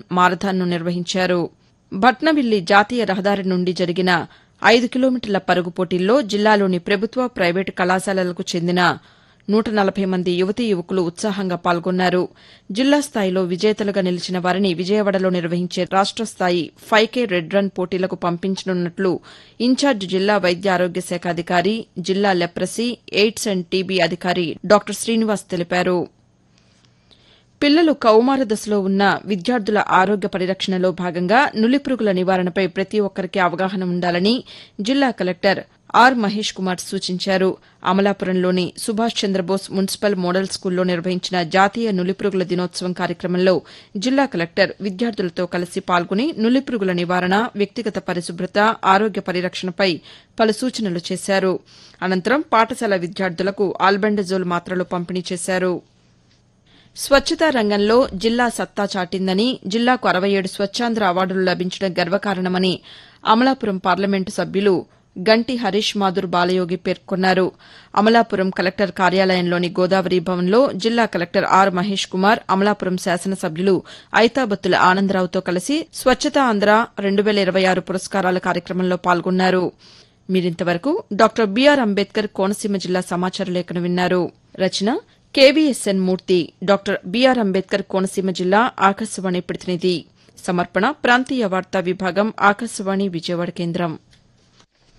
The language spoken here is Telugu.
మారథాన్ను నిర్వహించారు. భట్నవిల్లి జాతీయ రహదారి నుండి జరిగిన 5 కిలోమీటర్ల పరుగు పోటీల్లో జిల్లాలోని ప్రభుత్వ, ప్రైవేటు కళాశాలలకు చెందిన 140 మంది యువతీ యువకులు ఉత్సాహంగా పాల్గొన్నారు. జిల్లా స్థాయిలో విజేతలుగా నిలిచిన వారిని విజయవాడలో నిర్వహించే రాష్ట స్థాయి 5K రెడ్ రన్ పోటీలకు పంపించనున్నట్లు ఇన్ఛార్జ్ జిల్లా వైద్య ఆరోగ్య శాఖ అధికారి, జిల్లా లెప్రసీ, ఎయిడ్స్ అండ్ టీబీ అధికారి డాక్టర్ శ్రీనివాస్ తెలిపారు. పిల్లలు కౌమార దశలో ఉన్న విద్యార్థుల ఆరోగ్య పరిరక్షణలో భాగంగా నులిపురుగుల నివారణపై ప్రతి ఒక్కరికి అవగాహన ఉండాలని జిల్లా కలెక్టర్ ఆర్. మహేష్ కుమార్ సూచించారు. అమలాపురంలోని సుభాష్ చంద్రబోస్ మున్సిపల్ మోడల్ స్కూల్లో నిర్వహించిన జాతీయ నులిపురుగుల దినోత్సవం కార్యక్రమంలో జిల్లా కలెక్టర్ విద్యార్థులతో కలిసి పాల్గొని నులిపురుగుల నివారణ, వ్యక్తిగత పరిశుభ్రత, ఆరోగ్య పరిరక్షణపై పలు సూచనలు చేశారు. అనంతరం పాఠశాల విద్యార్థులకు ఆల్బెండజోల్ మాత్రలు పంపిణీ చేశారు. స్వచ్చతా రంగంలో జిల్లా సత్తా చాటిందని, జిల్లాకు 67 స్వచ్ఛాంధ్ర అవార్డులు లభించడం గర్వకారణమని అమలాపురం పార్లమెంటు సభ్యులు గంటి హరీష్ మాధుర్ బాలయోగి పేర్కొన్నారు. అమలాపురం కలెక్టర్ కార్యాలయంలోని గోదావరి భవన్లో జిల్లా కలెక్టర్ ఆర్. మహేష్ కుమార్, అమలాపురం శాసనసభ్యులు ఐతాబత్తుల ఆనందరావుతో కలిసి స్వచ్చతా ఆంధ్ర 2026 పురస్కారాల కార్యక్రమంలో పాల్గొన్నారు. మీరింతవరకు డాక్టర్ బీఆర్ అంబేద్కర్ కోనసీమ జిల్లా సమాచార లేఖను విన్నారు. రచన కేవీఎస్ఎన్ మూర్తి. డాక్టర్ బీఆర్ అంబేద్కర్ కోనసీమ జిల్లా ఆకాశవాణి ప్రతినిధి. సమర్పణ ప్రాంతీయ వార్తా విభాగం, ఆకాశవాణి విజయవాడ కేంద్రం.